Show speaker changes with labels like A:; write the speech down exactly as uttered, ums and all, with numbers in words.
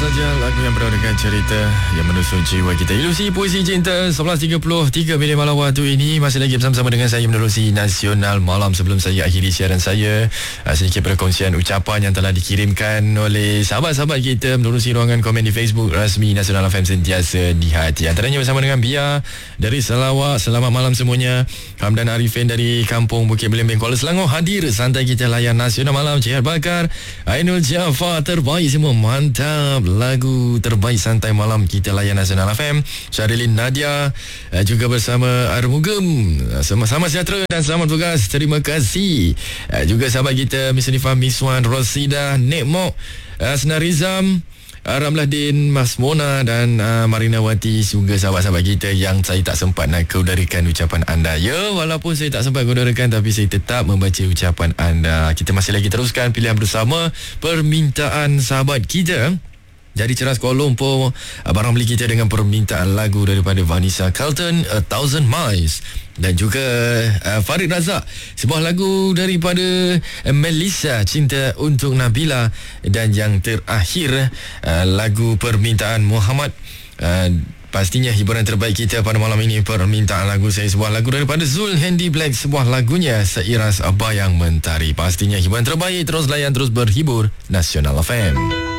A: saja lagu yang penuh dengan cerita yang menusuk jiwa kita. Ilusi Puisi Cinta sebelas tiga puluh tiga minit malam waktu ini. Masih lagi bersama-sama dengan saya menerusi Nasional Malam. Sebelum saya akhiri siaran saya, sedikit perkongsian ucapan yang telah dikirimkan oleh sahabat-sahabat kita menerusi ruangan komen di Facebook rasmi Nasional F M sentiasa di hati. Antaranya bersama dengan Bia dari Sarawak. Selamat malam semuanya. Hamdan Arifin dari Kampung Bukit Belimbing, Kuala Selangor hadir santai kita layan Nasional Malam. Jihad Bakar, Ainul Jafar, terbaik semua, mantap. Lagu terbaik santai malam kita layan Nasional F M. Syarilin Nadia juga bersama Armugem, sama-sama sejahtera dan selamat tugas. Terima kasih. Juga sahabat kita Miss Nifah Miswan, Rosida, Nek Mok, Senarizam, Ramladin, Mas Mona dan uh, Marina Wati, juga sahabat-sahabat kita yang saya tak sempat nak keudarakan ucapan anda. Ya, walaupun saya tak sempat keudarakan, tapi saya tetap membaca ucapan anda. Kita masih lagi teruskan pilihan bersama permintaan sahabat kita. Jadi Ceras Kuala Lumpur, barang beli kita dengan permintaan lagu daripada Vanessa Carlton, A Thousand Miles. Dan juga uh, Farid Razak, sebuah lagu daripada uh, Melissa, Cinta Untuk Nabila. Dan yang terakhir, uh, lagu permintaan Muhammad. uh, Pastinya hiburan terbaik kita pada malam ini, permintaan lagu saya, sebuah lagu daripada Zul Handy Black, sebuah lagunya Seiras Bayang Mentari. Pastinya hiburan terbaik, terus layan, terus berhibur Nasional F M.